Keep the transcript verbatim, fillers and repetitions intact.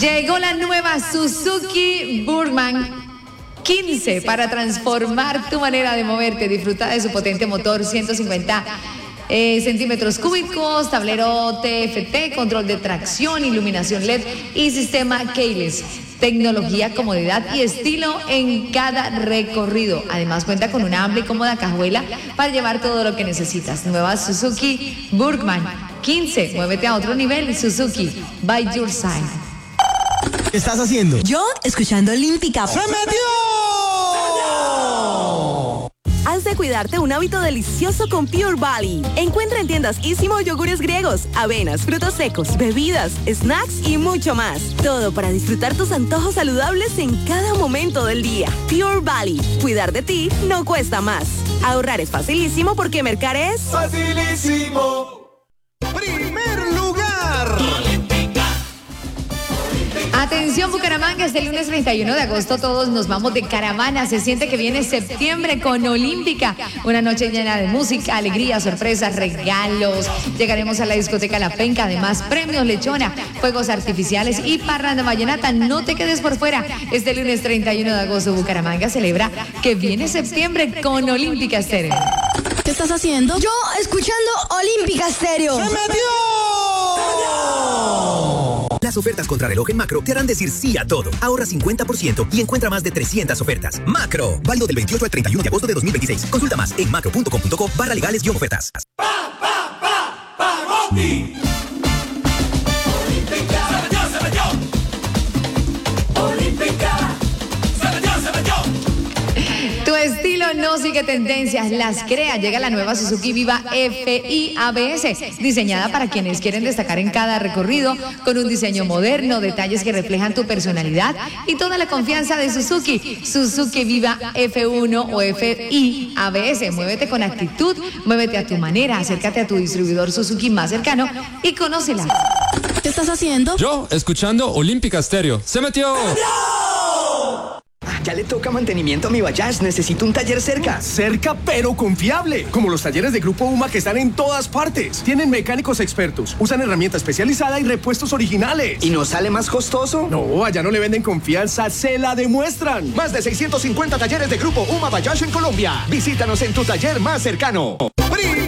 Llegó la nueva Suzuki Burgman quince para transformar tu manera de moverte. Disfruta de su potente motor ciento cincuenta eh, centímetros cúbicos, tablero T F T, control de tracción, iluminación L E D y sistema keyless. Tecnología, comodidad y estilo en cada recorrido. Además cuenta con una amplia y cómoda cajuela para llevar todo lo que necesitas. Nueva Suzuki Burgman quince. Muévete a otro nivel. Suzuki, by your side. ¿Qué estás haciendo? Yo, escuchando Olímpica. ¡Se metió! Haz de cuidarte un hábito delicioso con Pure Valley. Encuentra en tiendas Ísimo yogures griegos, avenas, frutos secos, bebidas, snacks y mucho más. Todo para disfrutar tus antojos saludables en cada momento del día. Pure Valley. Cuidar de ti no cuesta más. Ahorrar es facilísimo porque mercar es... ¡Facilísimo! ¡Primer lugar! Atención Bucaramanga, este lunes treinta y uno de agosto todos nos vamos de caravana. Se siente que viene septiembre con Olímpica. Una noche llena de música, alegría, sorpresas, regalos. Llegaremos a la discoteca La Penca, además premios Lechona, fuegos artificiales y parranda vallenata. No te quedes por fuera. Este lunes treinta y uno de agosto Bucaramanga celebra que viene septiembre con Olímpica Estéreo. ¿Qué estás haciendo? Yo escuchando Olímpica Estéreo. ¡Se metió! Las ofertas contra reloj en Macro te harán decir sí a todo. Ahorra cincuenta por ciento y encuentra más de trescientas ofertas. Macro, válido del veintiocho al treinta y uno de agosto de dos mil veintiséis. Consulta más en macro punto com punto co barra legales y ofertas. ¡Pa, pa, pa, Pagoti! Olímpica. ¡Se metió, se metió! Olímpica. ¡Se metió, se metió! Tu estilo no sigue tendencias, las crea. Llega la nueva Suzuki Viva F I A B S, diseñada para quienes quieren destacar en cada recorrido, con un diseño moderno, detalles que reflejan tu personalidad y toda la confianza de Suzuki. Suzuki Viva F uno o F I A B S. Muévete con actitud, muévete a tu manera, acércate a tu distribuidor Suzuki más cercano y conócela. ¿Qué estás haciendo? Yo, escuchando Olímpica Estéreo. ¡Se metió! Ya le toca mantenimiento a mi Bayash. Necesito un taller cerca. Cerca, pero confiable. Como los talleres de Grupo UMA que están en todas partes. Tienen mecánicos expertos, usan herramienta especializada y repuestos originales. ¿Y no sale más costoso? No, allá no le venden confianza, se la demuestran. Más de seiscientos cincuenta talleres de Grupo UMA Bayash en Colombia. Visítanos en tu taller más cercano.